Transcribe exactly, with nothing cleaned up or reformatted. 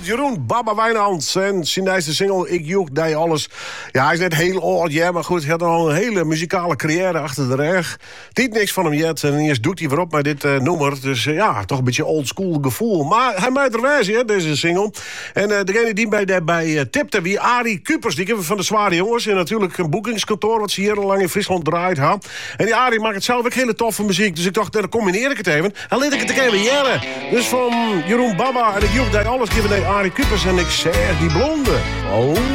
Jeroen Baba Wijnands en zijn nieuwste single Ik Joeg Die Alles. Ja, hij is net heel oud, ja, maar goed, hij had al een hele muzikale carrière achter de rug. Dit niks van hem jet en eerst doet hij weer op met dit uh, nummer. Dus uh, ja, toch een beetje oldschool gevoel. Maar hij maakt er wijs, hè, deze single. En uh, degene die bij, de, bij uh, tipte, wie Arie Kupers, die kennen we van de Zware Jongens. En natuurlijk een boekingskantoor wat ze hier al lang in Friesland draait. Ha. En die Arie maakt het zelf ook hele toffe muziek. Dus ik dacht, dan combineer ik het even. En liet ik het even jaren. Dus van Jeroen Baba en Ik Joeg Die Alles geven naar Arie Kupers. En ik zeg die blonde. Oh.